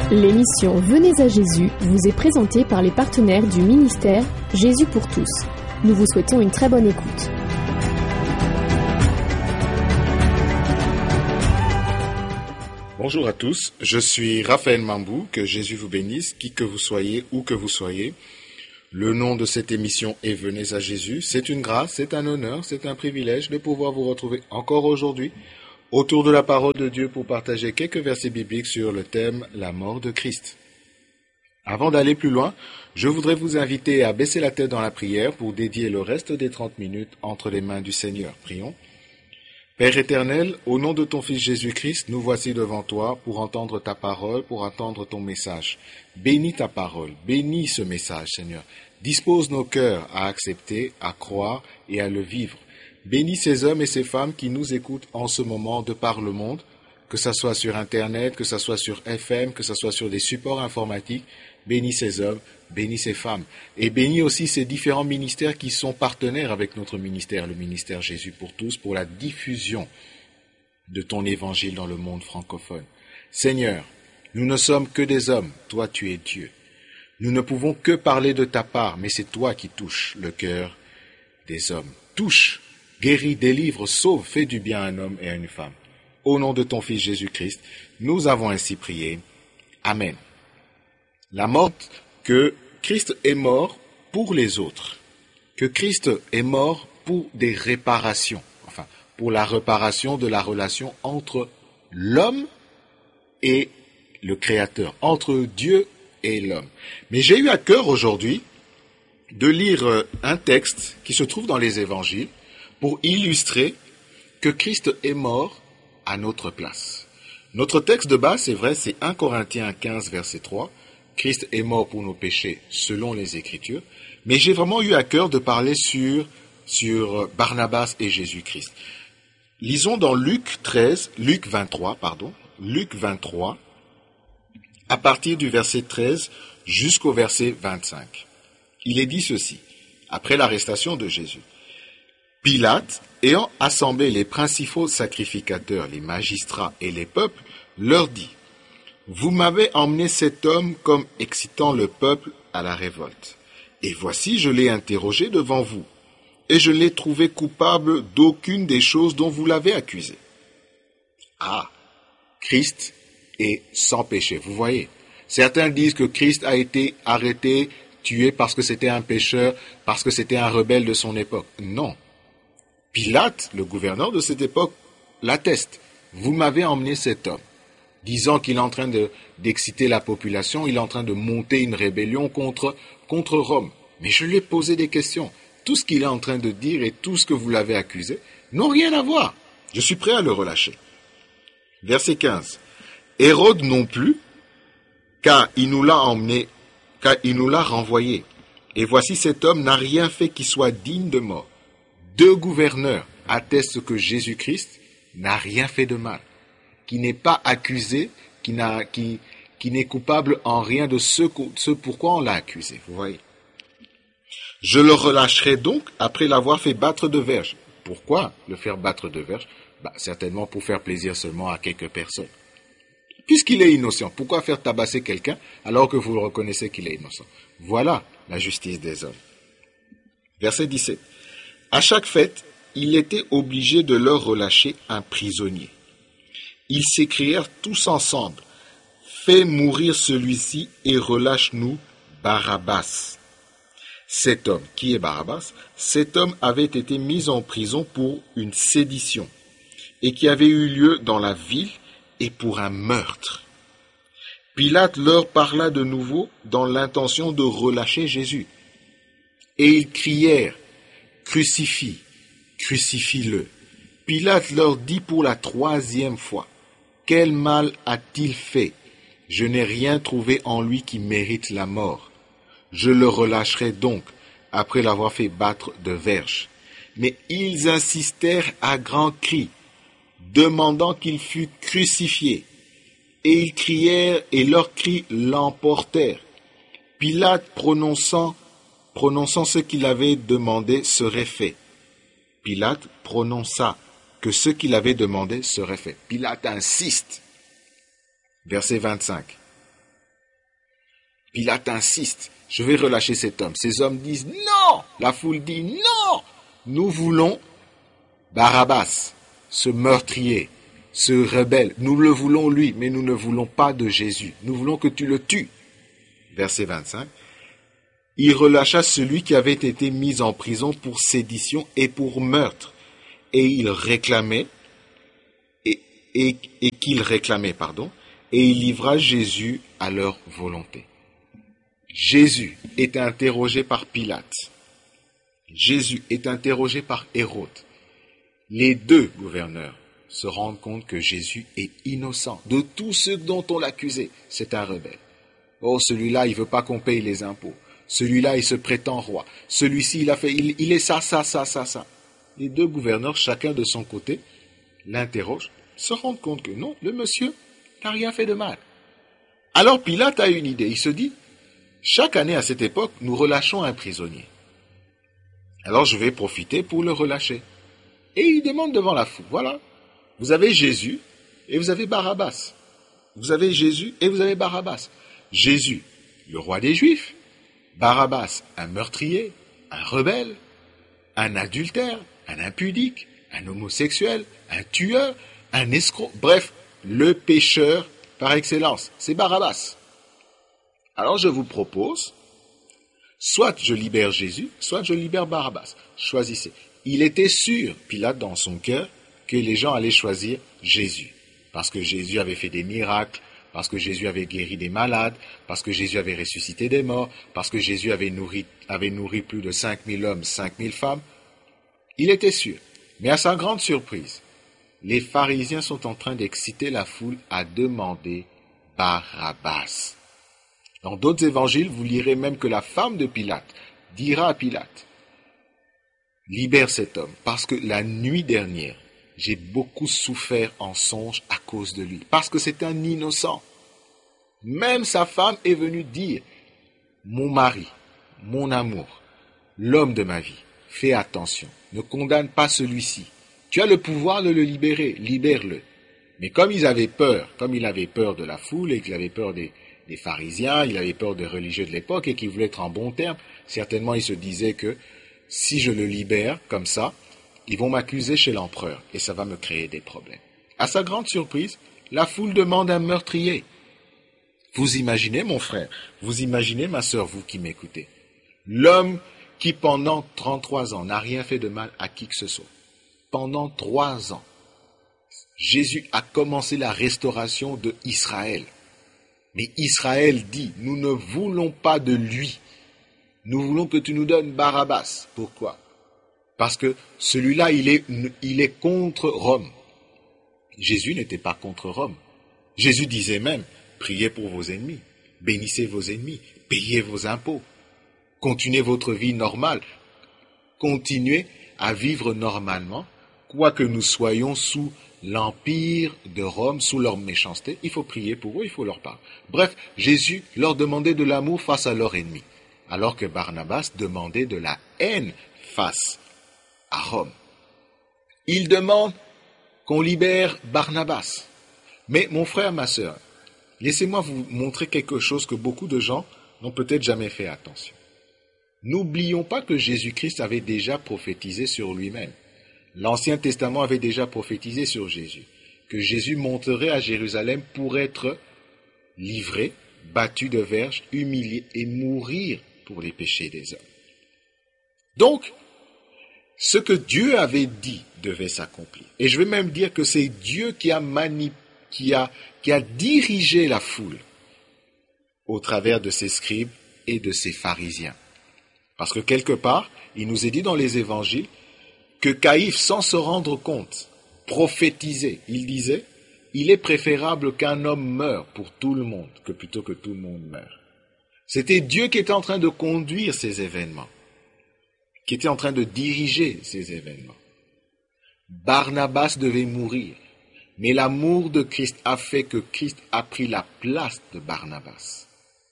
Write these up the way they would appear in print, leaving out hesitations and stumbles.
L'émission Venez à Jésus vous est présentée par les partenaires du ministère Jésus pour tous. Nous vous souhaitons une très bonne écoute. Bonjour à tous, je suis Raphaël Mambou, que Jésus vous bénisse, qui que vous soyez, où que vous soyez. Le nom de cette émission est Venez à Jésus. C'est une grâce, c'est un honneur, c'est un privilège de pouvoir vous retrouver encore aujourd'hui autour de la parole de Dieu pour partager quelques versets bibliques sur le thème « La mort de Christ ». Avant d'aller plus loin, je voudrais vous inviter à baisser la tête dans la prière pour dédier le reste des 30 minutes entre les mains du Seigneur. Prions. Père éternel, au nom de ton Fils Jésus-Christ, nous voici devant toi pour entendre ta parole, pour entendre ton message. Bénis ta parole, bénis ce message, Seigneur. Dispose nos cœurs à accepter, à croire et à le vivre. Bénis ces hommes et ces femmes qui nous écoutent en ce moment de par le monde, que ça soit sur Internet, que ça soit sur FM, que ça soit sur des supports informatiques. Bénis ces hommes, bénis ces femmes. Et bénis aussi ces différents ministères qui sont partenaires avec notre ministère, le ministère Jésus pour tous, pour la diffusion de ton évangile dans le monde francophone. Seigneur, nous ne sommes que des hommes, toi tu es Dieu. Nous ne pouvons que parler de ta part, mais c'est toi qui touches le cœur des hommes. Touche, guéris, délivre, sauve, fais du bien à un homme et à une femme. Au nom de ton Fils Jésus-Christ, nous avons ainsi prié. Amen. La mort, que Christ est mort pour les autres, que Christ est mort pour des réparations, pour la réparation de la relation entre l'homme et le Créateur, entre Dieu et l'homme. Mais j'ai eu à cœur aujourd'hui de lire un texte qui se trouve dans les évangiles pour illustrer que Christ est mort à notre place. Notre texte de base, c'est vrai, c'est 1 Corinthiens 15, verset 3. Christ est mort pour nos péchés selon les Écritures. Mais j'ai vraiment eu à cœur de parler sur Barnabas et Jésus-Christ. Lisons dans Luc 23, à partir du verset 13 jusqu'au verset 25. Il est dit ceci, après l'arrestation de Jésus. Pilate, ayant assemblé les principaux sacrificateurs, les magistrats et les peuples, leur dit, « Vous m'avez emmené cet homme comme excitant le peuple à la révolte. Et voici, je l'ai interrogé devant vous, et je ne l'ai trouvé coupable d'aucune des choses dont vous l'avez accusé. » Ah, Christ est sans péché, vous voyez. Certains disent que Christ a été arrêté, tué parce que c'était un pécheur, parce que c'était un rebelle de son époque. Non. Pilate, le gouverneur de cette époque, l'atteste. Vous m'avez emmené cet homme, disant qu'il est en train d'exciter la population, il est en train de monter une rébellion contre Rome. Mais je lui ai posé des questions. Tout ce qu'il est en train de dire et tout ce que vous l'avez accusé n'ont rien à voir. Je suis prêt à le relâcher. Verset 15. Hérode non plus, car il nous l'a renvoyé. Et voici cet homme n'a rien fait qui soit digne de mort. 2 gouverneurs attestent que Jésus-Christ n'a rien fait de mal, qui n'est pas accusé, qui n'est coupable en rien de ce pourquoi on l'a accusé. Vous voyez. Je le relâcherai donc après l'avoir fait battre de verge. Pourquoi le faire battre de verge? Certainement pour faire plaisir seulement à quelques personnes. Puisqu'il est innocent, pourquoi faire tabasser quelqu'un alors que vous reconnaissez qu'il est innocent? Voilà la justice des hommes. Verset 17. À chaque fête, il était obligé de leur relâcher un prisonnier. Ils s'écrièrent tous ensemble, « Fais mourir celui-ci et relâche-nous Barabbas. » Cet homme, qui est Barabbas, cet homme avait été mis en prison pour une sédition et qui avait eu lieu dans la ville et pour un meurtre. Pilate leur parla de nouveau dans l'intention de relâcher Jésus. Et ils crièrent, « Crucifie, crucifie-le. » Pilate leur dit pour la 3e fois, « Quel mal a-t-il fait? Je n'ai rien trouvé en lui qui mérite la mort. Je le relâcherai donc, après l'avoir fait battre de verge. » Mais ils insistèrent à grands cris, demandant qu'il fût crucifié. Et ils crièrent, et leurs cris l'emportèrent. Pilate, prononçant ce qu'il avait demandé serait fait. Pilate prononça que ce qu'il avait demandé serait fait. Pilate insiste. Verset 25. Pilate insiste, je vais relâcher cet homme. Ces hommes disent non, la foule dit non, nous voulons Barabbas, ce meurtrier, ce rebelle. Nous le voulons lui, mais nous ne voulons pas de Jésus. Nous voulons que tu le tues. Verset 25. Il relâcha celui qui avait été mis en prison pour sédition et pour meurtre. Et il réclamait, et il livra Jésus à leur volonté. Jésus est interrogé par Pilate. Jésus est interrogé par Hérode. Les deux gouverneurs se rendent compte que Jésus est innocent. De tous ceux dont on l'accusait, c'est un rebelle. Oh, celui-là, il veut pas qu'on paye les impôts. Celui-là, il se prétend roi. Celui-ci, il est ça. Les deux gouverneurs, chacun de son côté, l'interrogent, se rendent compte que non, le monsieur n'a rien fait de mal. Alors Pilate a une idée. Il se dit, chaque année à cette époque, nous relâchons un prisonnier. Alors je vais profiter pour le relâcher. Et il demande devant la foule, voilà, vous avez Jésus et vous avez Barabbas. Vous avez Jésus et vous avez Barabbas. Jésus, le roi des Juifs. Barabbas, un meurtrier, un rebelle, un adultère, un impudique, un homosexuel, un tueur, un escroc. Bref, le pécheur par excellence, c'est Barabbas. Alors je vous propose, soit je libère Jésus, soit je libère Barabbas. Choisissez. Il était sûr, Pilate dans son cœur, que les gens allaient choisir Jésus. Parce que Jésus avait fait des miracles, parce que Jésus avait guéri des malades, parce que Jésus avait ressuscité des morts, parce que Jésus avait nourri plus de 5000 hommes, 5000 femmes. Il était sûr. Mais à sa grande surprise, les pharisiens sont en train d'exciter la foule à demander Barabbas. Dans d'autres évangiles, vous lirez même que la femme de Pilate dira à Pilate, libère cet homme, parce que la nuit dernière, j'ai beaucoup souffert en songe à cause de lui, parce que c'est un innocent. Même sa femme est venue dire, mon mari, mon amour, l'homme de ma vie, fais attention, ne condamne pas celui-ci. Tu as le pouvoir de le libérer, libère-le. Mais comme il avait peur de la foule et qu'il avait peur des pharisiens, il avait peur des religieux de l'époque et qu'il voulait être en bon terme, certainement il se disait que si je le libère comme ça, ils vont m'accuser chez l'empereur et ça va me créer des problèmes. À sa grande surprise, la foule demande un meurtrier. Vous imaginez, mon frère, vous imaginez, ma sœur, vous qui m'écoutez, l'homme qui pendant 33 ans n'a rien fait de mal à qui que ce soit. Pendant 3 ans, Jésus a commencé la restauration de Israël. Mais Israël dit, nous ne voulons pas de lui. Nous voulons que tu nous donnes Barabbas. Pourquoi? Parce que celui-là, il est contre Rome. Jésus n'était pas contre Rome. Jésus disait même, priez pour vos ennemis, bénissez vos ennemis, payez vos impôts, continuez votre vie normale, continuez à vivre normalement, quoique nous soyons sous l'empire de Rome, sous leur méchanceté, il faut prier pour eux, il faut leur parler. Bref, Jésus leur demandait de l'amour face à leurs ennemis, alors que Barnabas demandait de la haine face à Rome. Il demande qu'on libère Barnabas. Mais mon frère, ma sœur, laissez-moi vous montrer quelque chose que beaucoup de gens n'ont peut-être jamais fait attention. N'oublions pas que Jésus-Christ avait déjà prophétisé sur lui-même. L'Ancien Testament avait déjà prophétisé sur Jésus, que Jésus monterait à Jérusalem pour être livré, battu de verges, humilié et mourir pour les péchés des hommes. Donc, ce que Dieu avait dit devait s'accomplir. Et je vais même dire que c'est Dieu qui a dirigé la foule au travers de ses scribes et de ses pharisiens. Parce que quelque part, il nous est dit dans les évangiles que Caïphe, sans se rendre compte, prophétisait. Il disait, il est préférable qu'un homme meure pour tout le monde que plutôt que tout le monde meure. C'était Dieu qui était en train de conduire ces événements, qui était en train de diriger ces événements. Barnabas devait mourir, mais l'amour de Christ a fait que Christ a pris la place de Barabbas.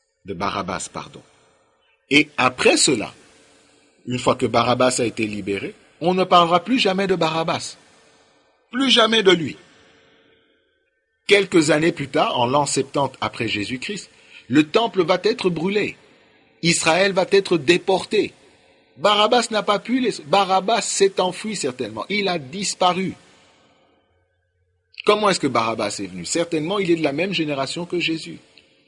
Et après cela, une fois que Barabbas a été libéré, on ne parlera plus jamais de Barabbas, plus jamais de lui. Quelques années plus tard, en l'an 70 après Jésus-Christ, Le temple va être brûlé. Israël va être déporté. Barabbas n'a pas pu Barabbas s'est enfui certainement. Il a disparu. Comment est-ce que Barabbas est venu? Certainement, il est de la même génération que Jésus.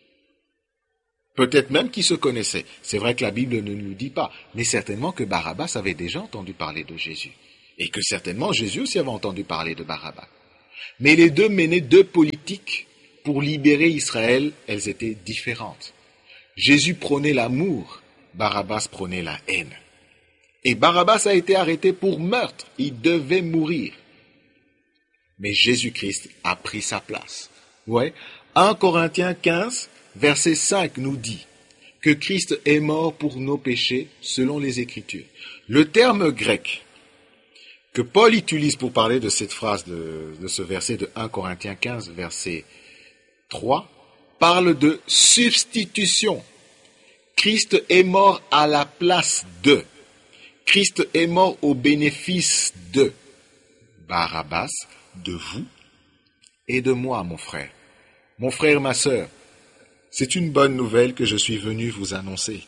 Peut-être même qu'ils se connaissaient. C'est vrai que la Bible ne nous dit pas, mais certainement que Barabbas avait déjà entendu parler de Jésus. Et que certainement Jésus aussi avait entendu parler de Barabbas. Mais les deux menaient deux politiques pour libérer Israël, elles étaient différentes. Jésus prônait l'amour, Barabbas prônait la haine. Et Barabbas a été arrêté pour meurtre, il devait mourir. Mais Jésus-Christ a pris sa place. Ouais. 1 Corinthiens 15, verset 5 nous dit que Christ est mort pour nos péchés selon les Écritures. Le terme grec que Paul utilise pour parler de cette phrase, de ce verset de 1 Corinthiens 15, verset 3, parle de substitution. Christ est mort à la place de. Christ est mort au bénéfice de Barabbas, de vous et de moi, mon frère. Mon frère, ma sœur, c'est une bonne nouvelle que je suis venu vous annoncer.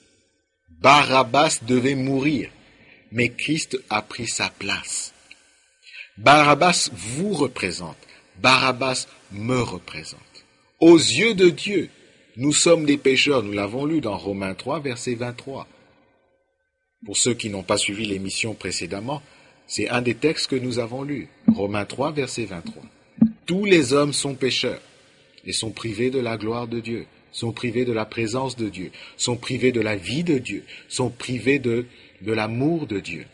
Barabbas devait mourir, mais Christ a pris sa place. Barabbas vous représente, Barabbas me représente. Aux yeux de Dieu, nous sommes des pécheurs, nous l'avons lu dans Romains 3, verset 23. Pour ceux qui n'ont pas suivi l'émission précédemment, c'est un des textes que nous avons lus. Romains 3, verset 23. Tous les hommes sont pécheurs et sont privés de la gloire de Dieu, sont privés de la présence de Dieu, sont privés de la vie de Dieu, sont privés de l'amour de Dieu.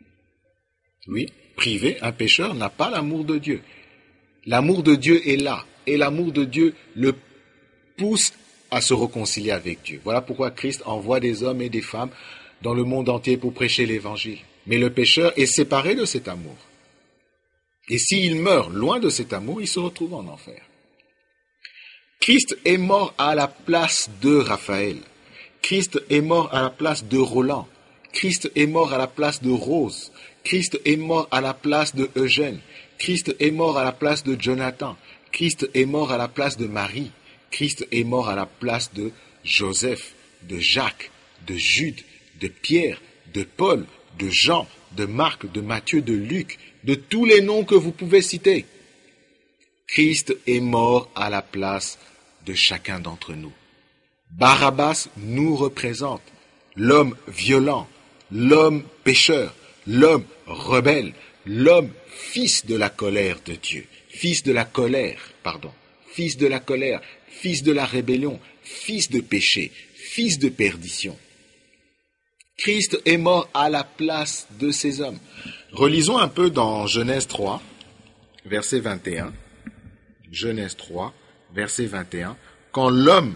Oui, privé, un pécheur n'a pas l'amour de Dieu. L'amour de Dieu est là, et l'amour de Dieu le pousse à se réconcilier avec Dieu. Voilà pourquoi Christ envoie des hommes et des femmes dans le monde entier pour prêcher l'Évangile. Mais le pécheur est séparé de cet amour. Et s'il meurt loin de cet amour, il se retrouve en enfer. Christ est mort à la place de Raphaël. Christ est mort à la place de Roland. Christ est mort à la place de Rose. Christ est mort à la place de Eugène. Christ est mort à la place de Jonathan. Christ est mort à la place de Marie. Christ est mort à la place de Joseph, de Jacques, de Jude, de Pierre, de Paul, de Jean, de Marc, de Matthieu, de Luc, de tous les noms que vous pouvez citer. Christ est mort à la place de chacun d'entre nous. Barabbas nous représente l'homme violent, l'homme pécheur, l'homme rebelle, l'homme fils de la colère de Dieu, fils de la colère, fils de la rébellion, fils de péché, fils de perdition. Christ est mort à la place de ces hommes. Relisons un peu dans Genèse 3, verset 21. Genèse 3, verset 21. Quand l'homme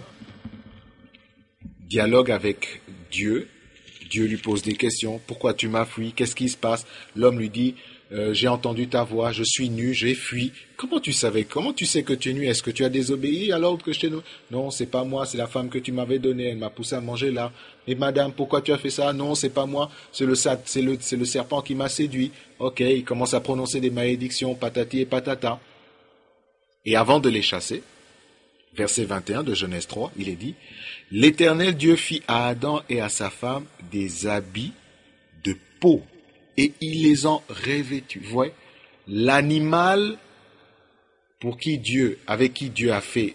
dialogue avec Dieu, Dieu lui pose des questions. Pourquoi tu m'as fui? Qu'est-ce qui se passe? L'homme lui dit, j'ai entendu ta voix, je suis nu, j'ai fui. Comment tu savais? Comment tu sais que tu es nu? Est-ce que tu as désobéi à l'ordre que je t'ai donné? Non, c'est pas moi, c'est la femme que tu m'avais donnée, elle m'a poussé à manger là. Et madame, pourquoi tu as fait ça? Non, c'est pas moi, c'est le serpent qui m'a séduit. Ok, il commence à prononcer des malédictions, patati et patata. Et avant de les chasser, verset 21 de Genèse 3, il est dit, l'Éternel Dieu fit à Adam et à sa femme des habits de peau, et il les en revêtus. Vous voyez, l'animal avec qui Dieu a fait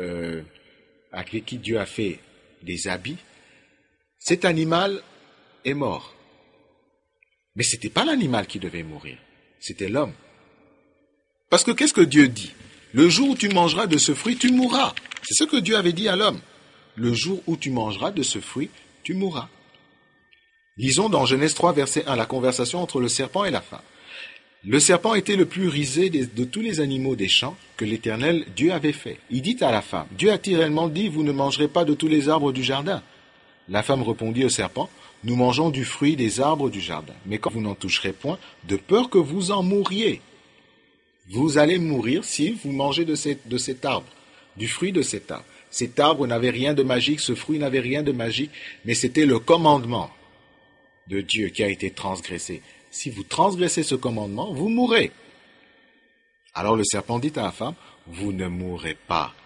des habits, cet animal est mort. Mais ce n'était pas l'animal qui devait mourir, c'était l'homme. Parce que qu'est-ce que Dieu dit? Le jour où tu mangeras de ce fruit, tu mourras. C'est ce que Dieu avait dit à l'homme. Le jour où tu mangeras de ce fruit, tu mourras. Lisons dans Genèse 3, verset 1, la conversation entre le serpent et la femme. Le serpent était le plus rusé de tous les animaux des champs que l'Éternel Dieu avait fait. Il dit à la femme, Dieu a-t-il réellement dit, vous ne mangerez pas de tous les arbres du jardin? La femme répondit au serpent, nous mangeons du fruit des arbres du jardin, mais quand vous n'en toucherez point, de peur que vous en mouriez. Vous allez mourir si vous mangez de cet arbre, du fruit de cet arbre. Cet arbre n'avait rien de magique, ce fruit n'avait rien de magique, mais c'était le commandement de Dieu qui a été transgressé. Si vous transgressez ce commandement, vous mourrez. Alors le serpent dit à la femme, vous ne mourrez pas,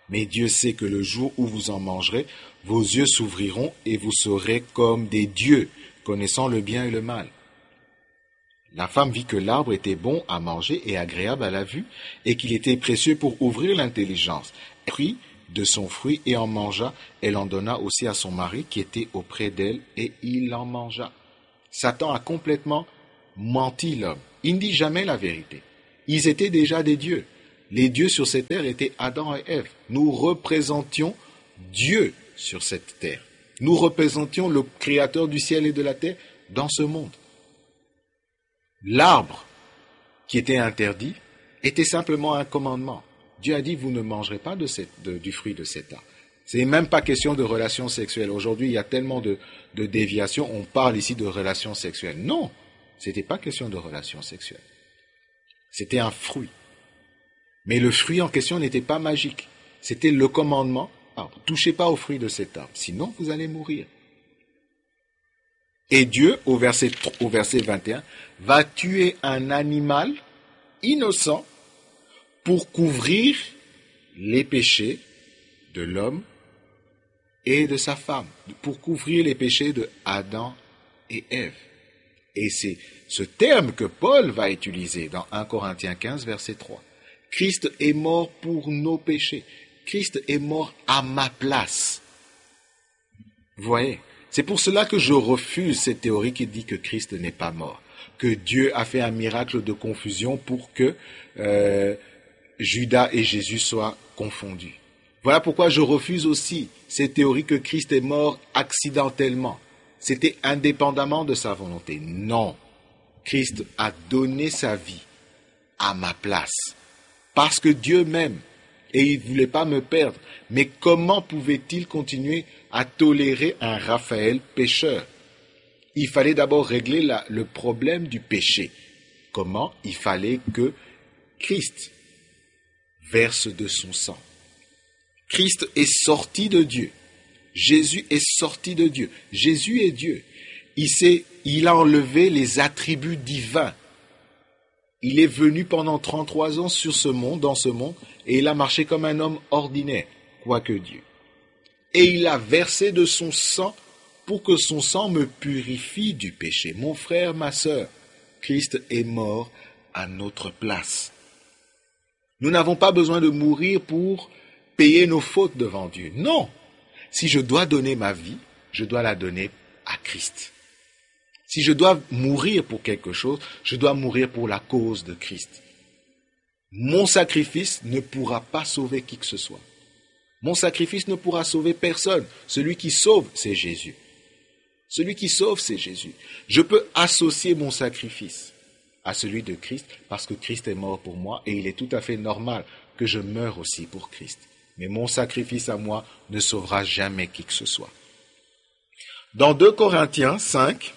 Mais Dieu sait que le jour où vous en mangerez, vos yeux s'ouvriront et vous serez comme des dieux, connaissant le bien et le mal. La femme vit que l'arbre était bon à manger et agréable à la vue, et qu'il était précieux pour ouvrir l'intelligence. Elle prit de son fruit et en mangea. Elle en donna aussi à son mari qui était auprès d'elle, et il en mangea. Satan a complètement menti l'homme. Il ne dit jamais la vérité. Ils étaient déjà des dieux. Les dieux sur cette terre étaient Adam et Ève. Nous représentions Dieu sur cette terre. Nous représentions le Créateur du ciel et de la terre dans ce monde. L'arbre qui était interdit était simplement un commandement. Dieu a dit, vous ne mangerez pas du fruit de cet arbre. Ce n'est même pas question de relations sexuelles. Aujourd'hui, il y a tellement de déviations, on parle ici de relations sexuelles. Non, ce n'était pas question de relations sexuelles. C'était un fruit. Mais le fruit en question n'était pas magique. C'était le commandement. Ne touchez pas au fruit de cet arbre, sinon vous allez mourir. Et Dieu, au verset 21, va tuer un animal innocent pour couvrir les péchés de l'homme et de sa femme, pour couvrir les péchés de Adam et Ève. Et c'est ce terme que Paul va utiliser dans 1 Corinthiens 15, verset 3. Christ est mort pour nos péchés. Christ est mort à ma place. Vous voyez, c'est pour cela que je refuse cette théorie qui dit que Christ n'est pas mort, que Dieu a fait un miracle de confusion pour que Judas et Jésus soient confondus. Voilà pourquoi je refuse aussi cette théorie que Christ est mort accidentellement. C'était indépendamment de sa volonté. Non, Christ a donné sa vie à ma place. Parce que Dieu m'aime et il ne voulait pas me perdre. Mais comment pouvait-il continuer à tolérer un Raphaël pécheur? Il fallait d'abord régler le problème du péché. Comment? Il fallait que Christ verse de son sang. Christ est sorti de Dieu. Jésus est sorti de Dieu. Jésus est Dieu. Il a enlevé les attributs divins. Il est venu pendant 33 ans dans ce monde, et il a marché comme un homme ordinaire, quoique Dieu. Et il a versé de son sang pour que son sang me purifie du péché. Mon frère, ma sœur, Christ est mort à notre place. Nous n'avons pas besoin de mourir pour payer nos fautes devant Dieu. Non! Si je dois donner ma vie, je dois la donner à Christ. Si je dois mourir pour quelque chose, je dois mourir pour la cause de Christ. Mon sacrifice ne pourra pas sauver qui que ce soit. Mon sacrifice ne pourra sauver personne. Celui qui sauve, c'est Jésus. Celui qui sauve, c'est Jésus. Je peux associer mon sacrifice à celui de Christ parce que Christ est mort pour moi et il est tout à fait normal que je meure aussi pour Christ. Mais mon sacrifice à moi ne sauvera jamais qui que ce soit. Dans 2 Corinthiens 5,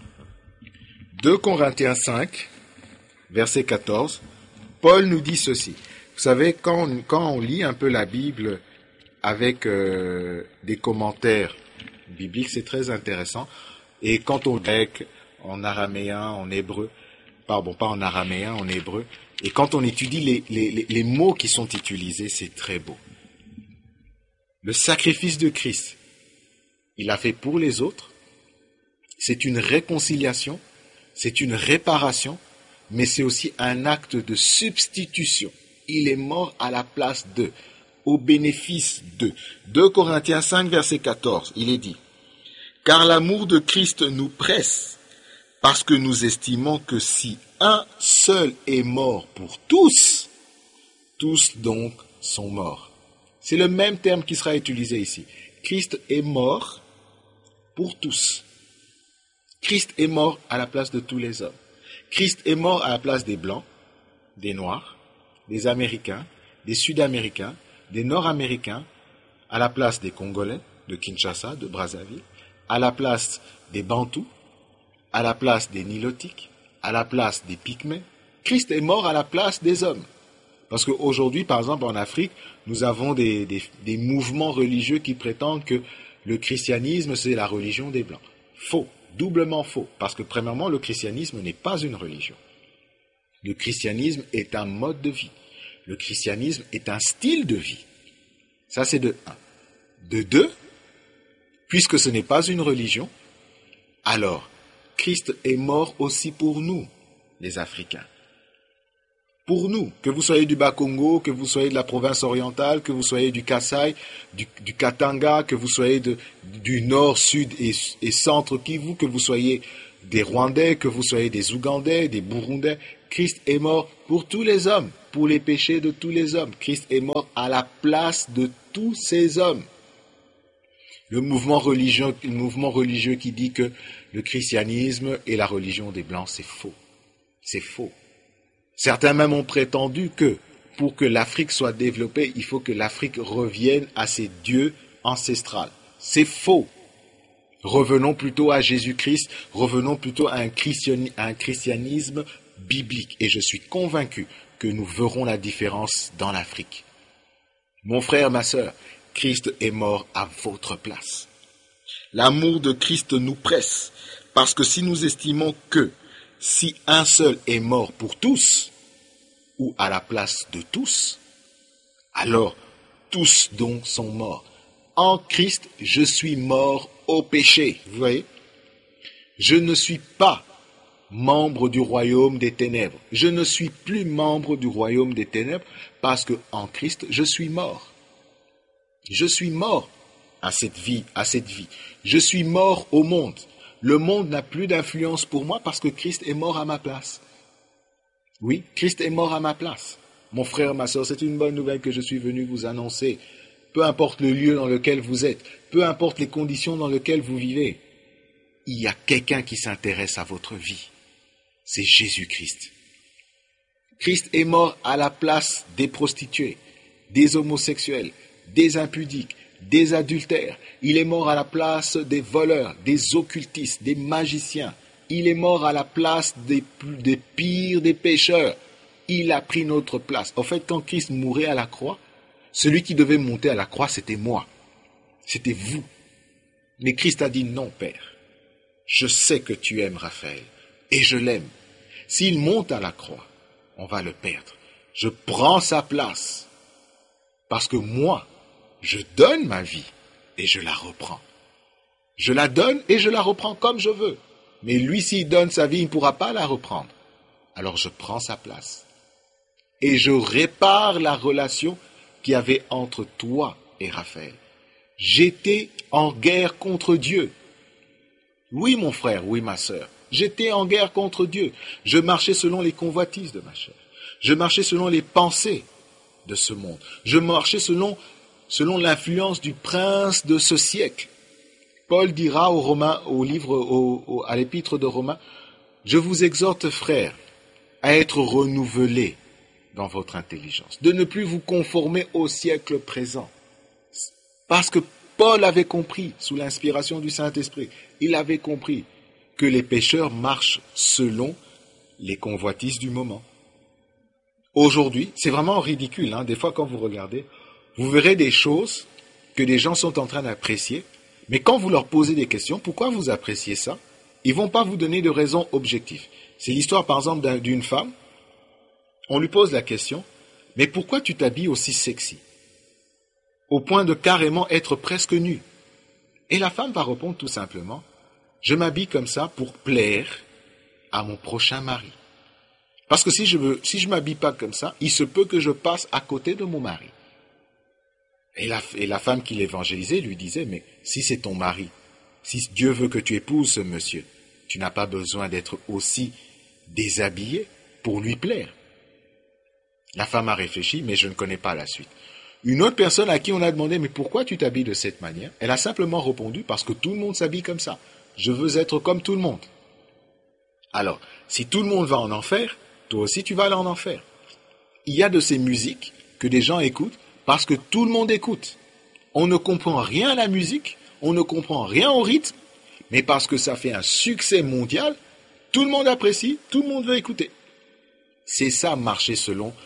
verset 14, Paul nous dit ceci. Vous savez, quand on lit un peu la Bible avec des commentaires bibliques, c'est très intéressant. Et quand on lit en araméen, en hébreu, pas en araméen, en hébreu, et quand on étudie les mots qui sont utilisés, c'est très beau. Le sacrifice de Christ, il a fait pour les autres. C'est une réconciliation, c'est une réparation, mais c'est aussi un acte de substitution. Il est mort à la place d'eux, au bénéfice d'eux. 2 Corinthiens 5, verset 14, il est dit « Car l'amour de Christ nous presse, parce que nous estimons que si un seul est mort pour tous, tous donc sont morts. » C'est le même terme qui sera utilisé ici. Christ est mort pour tous. Christ est mort à la place de tous les hommes. Christ est mort à la place des Blancs, des Noirs, des Américains, des Sud-Américains, des Nord-Américains, à la place des Congolais, de Kinshasa, de Brazzaville, à la place des Bantous, à la place des Nilotiques, à la place des Pygmées. Christ est mort à la place des hommes. Parce qu'aujourd'hui, par exemple, en Afrique, nous avons des mouvements religieux qui prétendent que le christianisme, c'est la religion des Blancs. Faux, doublement faux. Parce que, premièrement, le christianisme n'est pas une religion. Le christianisme est un mode de vie. Le christianisme est un style de vie. Ça, c'est de un. De deux, puisque ce n'est pas une religion, alors Christ est mort aussi pour nous, les Africains. Pour nous, que vous soyez du Bas-Congo, que vous soyez de la province orientale, que vous soyez du Kasaï, du Katanga, que vous soyez du nord, sud et centre Kivu, que vous soyez des Rwandais, que vous soyez des Ougandais, des Burundais, Christ est mort pour tous les hommes, pour les péchés de tous les hommes. Christ est mort à la place de tous ces hommes. Le mouvement religieux qui dit que le christianisme est la religion des Blancs, c'est faux. C'est faux. Certains même ont prétendu que pour que l'Afrique soit développée, il faut que l'Afrique revienne à ses dieux ancestrales. C'est faux. Revenons plutôt à Jésus-Christ, revenons plutôt à un christianisme biblique. Et je suis convaincu que nous verrons la différence dans l'Afrique. Mon frère, ma sœur, Christ est mort à votre place. L'amour de Christ nous presse, parce que si nous estimons que si un seul est mort pour tous, ou à la place de tous, alors tous donc sont morts. En Christ, je suis mort au péché. Vous voyez? Je ne suis pas membre du royaume des ténèbres. Je ne suis plus membre du royaume des ténèbres parce que en Christ, je suis mort. Je suis mort à cette vie. Je suis mort au monde. Le monde n'a plus d'influence pour moi parce que Christ est mort à ma place. Oui, Christ est mort à ma place. Mon frère, ma soeur, c'est une bonne nouvelle que je suis venu vous annoncer. Peu importe le lieu dans lequel vous êtes, peu importe les conditions dans lesquelles vous vivez, il y a quelqu'un qui s'intéresse à votre vie. C'est Jésus-Christ. Christ est mort à la place des prostituées, des homosexuels, des impudiques, des adultères. Il est mort à la place des voleurs, des occultistes, des magiciens. Il est mort à la place des pires des pécheurs. Il a pris notre place. En fait, quand Christ mourait à la croix, celui qui devait monter à la croix, c'était moi. C'était vous. Mais Christ a dit non, Père. Je sais que tu aimes Raphaël et je l'aime. S'il monte à la croix, on va le perdre. Je prends sa place parce que moi, je donne ma vie et je la reprends. Je la donne et je la reprends comme je veux. Mais lui, s'il donne sa vie, il ne pourra pas la reprendre. Alors je prends sa place. Et je répare la relation qu'il y avait entre toi et Raphaël. J'étais en guerre contre Dieu. Oui, mon frère, oui, ma sœur. J'étais en guerre contre Dieu. Je marchais selon les convoitises de ma chair. Je marchais selon les pensées de ce monde. Je marchais selon l'influence du prince de ce siècle. Paul dira aux Romains, à l'épître de Romains, « Je vous exhorte, frères, à être renouvelés dans votre intelligence, de ne plus vous conformer au siècle présent. » Parce que Paul avait compris, sous l'inspiration du Saint-Esprit, il avait compris que les pécheurs marchent selon les convoitises du moment. Aujourd'hui, c'est vraiment ridicule, des fois quand vous regardez, vous verrez des choses que des gens sont en train d'apprécier, mais quand vous leur posez des questions, pourquoi vous appréciez ça? Ils ne vont pas vous donner de raisons objectives. C'est l'histoire, par exemple, d'une femme. On lui pose la question, mais pourquoi tu t'habilles aussi sexy? Au point de carrément être presque nue. Et la femme va répondre tout simplement, je m'habille comme ça pour plaire à mon prochain mari. Parce que si je m'habille pas comme ça, il se peut que je passe à côté de mon mari. Et la femme qui l'évangélisait lui disait, mais si c'est ton mari, si Dieu veut que tu épouses ce monsieur, tu n'as pas besoin d'être aussi déshabillé pour lui plaire. La femme a réfléchi, mais je ne connais pas la suite. Une autre personne à qui on a demandé, mais pourquoi tu t'habilles de cette manière? Elle a simplement répondu, parce que tout le monde s'habille comme ça. Je veux être comme tout le monde. Alors, si tout le monde va en enfer, toi aussi tu vas aller en enfer. Il y a de ces musiques que des gens écoutent parce que tout le monde écoute. On ne comprend rien à la musique, on ne comprend rien au rythme, mais parce que ça fait un succès mondial, tout le monde apprécie, tout le monde veut écouter. C'est ça marcher selon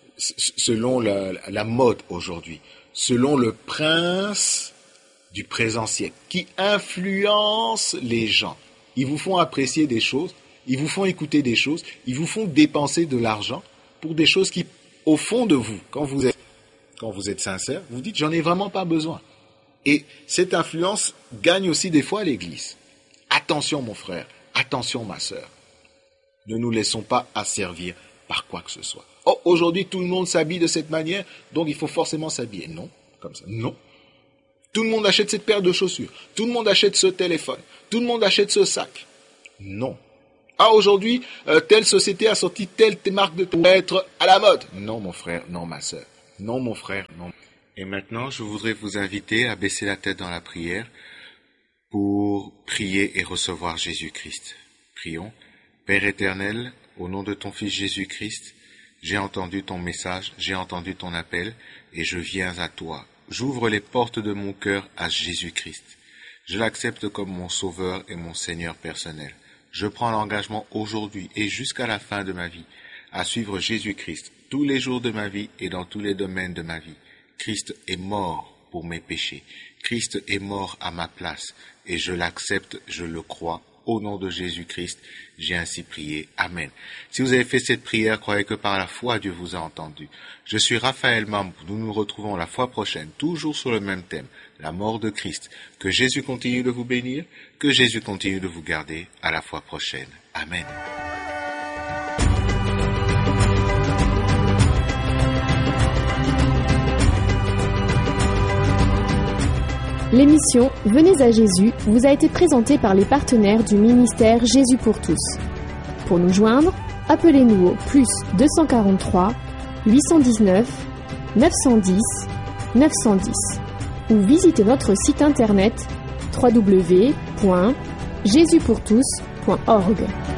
la mode aujourd'hui, selon le prince du présent siècle, qui influence les gens. Ils vous font apprécier des choses, ils vous font écouter des choses, ils vous font dépenser de l'argent pour des choses qui, au fond de vous, quand vous êtes quand vous êtes sincère, vous dites « j'en ai vraiment pas besoin ». Et cette influence gagne aussi des fois l'Église. Attention mon frère, attention ma sœur. Ne nous laissons pas asservir par quoi que ce soit. Oh, aujourd'hui tout le monde s'habille de cette manière, donc il faut forcément s'habiller. Non, comme ça, non. Tout le monde achète cette paire de chaussures, tout le monde achète ce téléphone, tout le monde achète ce sac. Non. Ah, aujourd'hui, telle société a sorti telle marque de pour être à la mode. Non mon frère, non ma sœur, non mon frère, non. Et maintenant, je voudrais vous inviter à baisser la tête dans la prière pour prier et recevoir Jésus-Christ. Prions. Père éternel, au nom de ton Fils Jésus-Christ, j'ai entendu ton message, j'ai entendu ton appel et je viens à toi. J'ouvre les portes de mon cœur à Jésus-Christ. Je l'accepte comme mon Sauveur et mon Seigneur personnel. Je prends l'engagement aujourd'hui et jusqu'à la fin de ma vie à suivre Jésus-Christ tous les jours de ma vie et dans tous les domaines de ma vie. Christ est mort pour mes péchés. Christ est mort à ma place et je l'accepte, je le crois. Au nom de Jésus-Christ, j'ai ainsi prié. Amen. Si vous avez fait cette prière, croyez que par la foi, Dieu vous a entendu. Je suis Raphaël Mambou. Nous nous retrouvons la fois prochaine, toujours sur le même thème, la mort de Christ. Que Jésus continue de vous bénir, que Jésus continue de vous garder. À la fois prochaine. Amen. L'émission Venez à Jésus vous a été présentée par les partenaires du ministère Jésus pour tous. Pour nous joindre, appelez-nous au plus 243 819 910 910 ou visitez notre site internet www.jesuspourtous.org.